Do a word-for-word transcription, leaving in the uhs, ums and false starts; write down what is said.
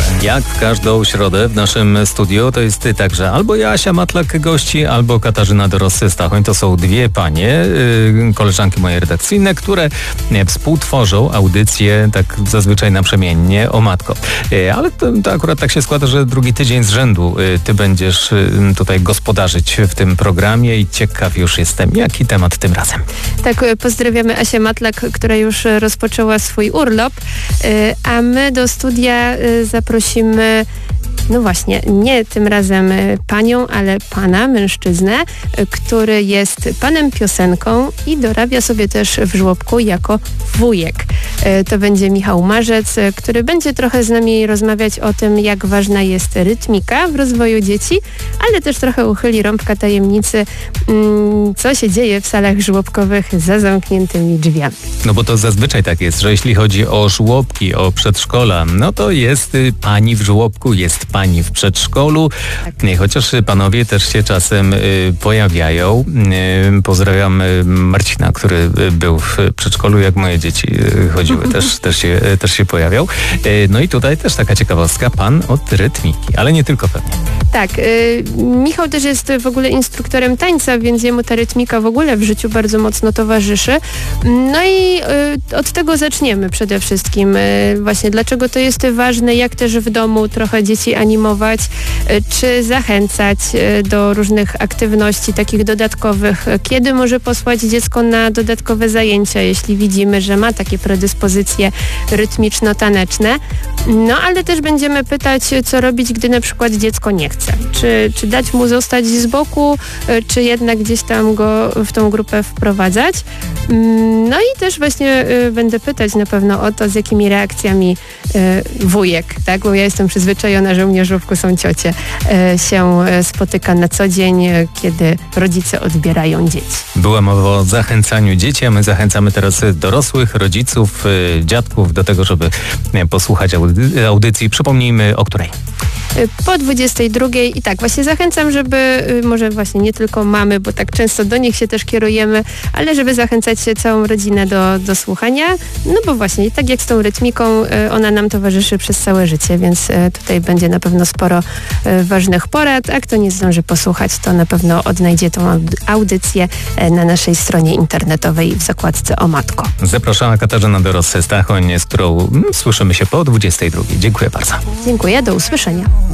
Jak w każdą środę w naszym studiu to jest także albo Jasia Matlak gości, albo Katarzyna Dorosy-Stachoń. To są dwie panie, yy, koleżanki moje redakcyjne, które współtworzą audycję tak zazwyczaj naprzemiennie o matko. Yy, ale to, to akurat tak się składa, że drugi tydzień z rzędu yy, ty będziesz yy, tutaj gospodarzyć w tym programie i ciekaw już jestem, jaki temat tym razem. Tak, pozdrawiamy Asię Matlak, która już rozpoczęła swój urlop, yy, a my do studia yy, zaprosimy no właśnie, nie tym razem panią, ale pana, mężczyznę, który jest panem piosenką i dorabia sobie też w żłobku jako wujek. To będzie Michał Marzec, który będzie trochę z nami rozmawiać o tym, jak ważna jest rytmika w rozwoju dzieci, ale też trochę uchyli rąbka tajemnicy, co się dzieje w salach żłobkowych za zamkniętymi drzwiami. No bo to zazwyczaj tak jest, że jeśli chodzi o żłobki, o przedszkola, no to jest pani w żłobku, jest pani w przedszkolu, tak. Chociaż panowie też się czasem y, pojawiają. Y, pozdrawiam y, Marcina, który y, był w przedszkolu, jak moje dzieci y, chodziły, też, też, się, y, też się pojawiał. Y, no i tutaj też taka ciekawostka, pan od rytmiki, ale nie tylko pewnie. Tak, y, Michał też jest w ogóle instruktorem tańca, więc jemu ta rytmika w ogóle w życiu bardzo mocno towarzyszy. No i y, od tego zaczniemy przede wszystkim. Y, właśnie dlaczego to jest ważne, jak też w domu trochę dzieci animować, y, czy zachęcać y, do różnych aktywności takich dodatkowych. Kiedy może posłać dziecko na dodatkowe zajęcia, jeśli widzimy, że ma takie predyspozycje rytmiczno-taneczne. No ale też będziemy pytać, co robić, gdy na przykład dziecko nie chce. Czy, czy dać mu zostać z boku, czy jednak gdzieś tam go w tą grupę wprowadzać. No i też właśnie będę pytać na pewno o to, z jakimi reakcjami wujek, tak? Bo ja jestem przyzwyczajona, że u mnie w żłobku są ciocie, się spotyka na co dzień, kiedy rodzice odbierają dzieci. Była mowa o zachęcaniu dzieci, a my zachęcamy teraz dorosłych, rodziców, dziadków do tego, żeby posłuchać audycji. Przypomnijmy, o której? Po dwudziestej drugiej i tak właśnie zachęcam, żeby może właśnie nie tylko mamy, bo tak często do nich się też kierujemy, ale żeby zachęcać całą rodzinę do, do słuchania, no bo właśnie tak jak z tą rytmiką, ona nam towarzyszy przez całe życie, więc tutaj będzie na pewno sporo ważnych porad, a kto nie zdąży posłuchać, to na pewno odnajdzie tą audycję na naszej stronie internetowej w zakładce O Matko. Zapraszana Katarzyna Dorosy-Stachoń, z którą słyszymy się po dwudziestej drugiej. Dziękuję bardzo. Dziękuję, do usłyszenia.